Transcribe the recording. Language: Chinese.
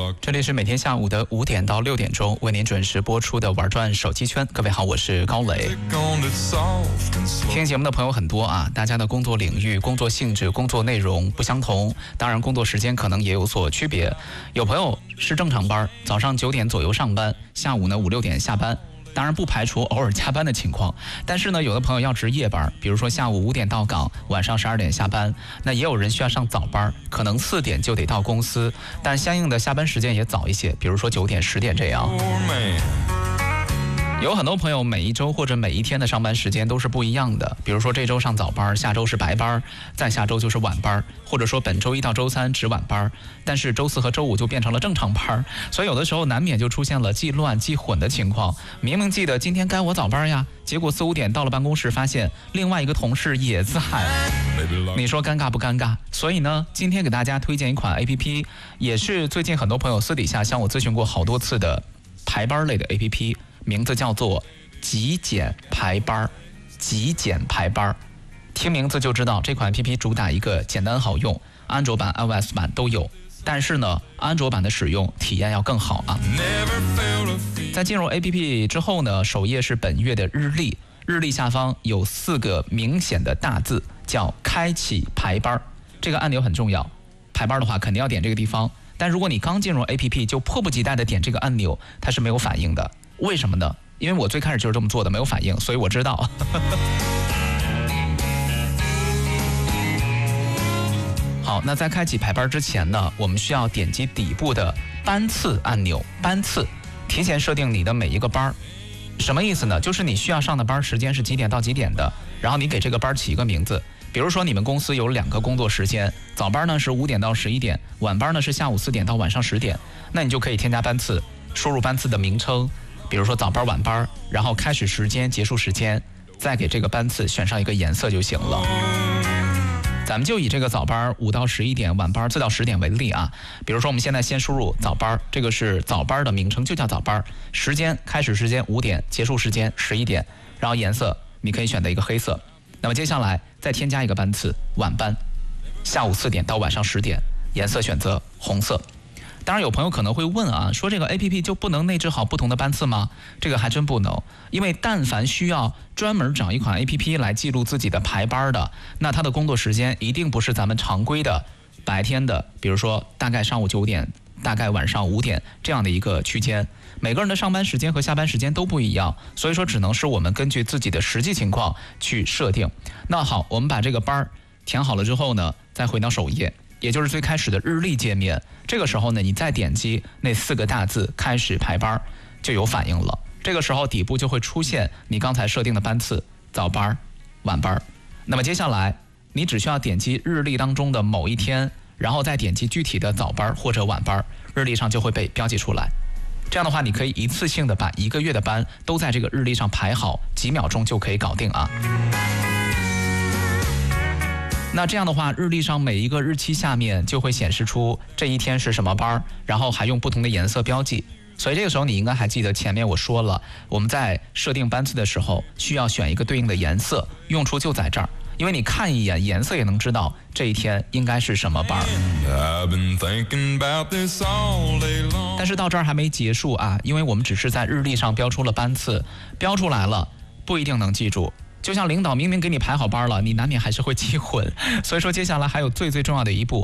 这里是每天下午的5点到6点钟为您准时播出的玩转手机圈。各位好，我是高磊。听节目的朋友很多啊，大家的工作领域、工作性质、工作内容不相同，当然工作时间可能也有所区别。有朋友是正常班，早上9点左右上班，下午呢5、6点下班。当然不排除偶尔加班的情况，但是呢，有的朋友要值夜班，比如说下午5点到岗，晚上12点下班。那也有人需要上早班，可能4点就得到公司，但相应的下班时间也早一些，比如说9点、10点这样。有很多朋友每一周或者每一天的上班时间都是不一样的，比如说这周上早班，下周是白班，再下周就是晚班，或者说本周1到周3值晚班，但是周4和周5就变成了正常班，所以有的时候难免就出现了既乱既混的情况。明明记得今天该我早班呀，结果4、5点到了办公室，发现另外一个同事也在，你说尴尬不尴尬？所以呢，今天给大家推荐一款 APP， 也是最近很多朋友私底下向我咨询过好多次的排班类的 APP。名字叫做极简排班，极简排班，听名字就知道这款 APP 主打一个简单好用，安卓版、iOS 版都有。但是呢，安卓版的使用体验要更好啊。在进入 APP 之后呢，首页是本月的日历，日历下方有4个明显的大字，叫开启排班。这个按钮很重要，排班的话肯定要点这个地方。但如果你刚进入 APP 就迫不及待的点这个按钮，它是没有反应的。为什么呢？因为我最开始就是这么做的，没有反应，所以我知道。好，那在开启排班之前呢，我们需要点击底部的班次按钮，班次提前设定你的每一个班。什么意思呢？就是你需要上的班时间是几点到几点的，然后你给这个班起一个名字。比如说你们公司有2个工作时间，早班呢是5点到11点，晚班呢是下午4点到晚上10点，那你就可以添加班次，输入班次的名称，比如说早班、晚班，然后开始时间、结束时间，再给这个班次选上一个颜色就行了。咱们就以这个早班5到11点，晚班4到10点为例啊。比如说我们现在先输入早班，这个是早班的名称，就叫早班，时间开始时间5点，结束时间11点，然后颜色你可以选择一个黑色。那么接下来再添加一个班次，晚班，下午4点到晚上10点，颜色选择红色。当然有朋友可能会问啊，说这个 APP 就不能内置好不同的班次吗？这个还真不能，因为但凡需要专门找一款 APP 来记录自己的排班的，那它的工作时间一定不是咱们常规的白天的，比如说大概上午9点，大概晚上5点这样的一个区间。每个人的上班时间和下班时间都不一样，所以说只能是我们根据自己的实际情况去设定。那好，我们把这个班填好了之后呢，再回到首页，也就是最开始的日历界面。这个时候呢，你再点击那4个大字开始排班，就有反应了。这个时候底部就会出现你刚才设定的班次，早班、晚班。那么接下来你只需要点击日历当中的某一天，然后再点击具体的早班或者晚班，日历上就会被标记出来。这样的话，你可以一次性的把1个月的班都在这个日历上排好，几秒钟就可以搞定啊。那这样的话，日历上每一个日期下面就会显示出这一天是什么班，然后还用不同的颜色标记。所以这个时候你应该还记得前面我说了，我们在设定班次的时候需要选一个对应的颜色，用处就在这儿。因为你看一眼颜色也能知道这一天应该是什么班。但是到这儿还没结束啊，因为我们只是在日历上标出了班次，标出来了不一定能记住。就像领导明明给你排好班了，你难免还是会记混。所以说接下来还有最重要的一步，